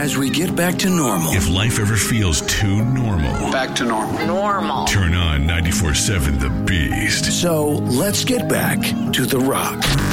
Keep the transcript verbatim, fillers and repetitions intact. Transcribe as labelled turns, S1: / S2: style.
S1: as we get back to normal.
S2: If life ever feels too normal.
S3: Back to normal.
S4: Normal.
S2: Turn on ninety-four point seven The Beast.
S1: So let's get back to The Rock.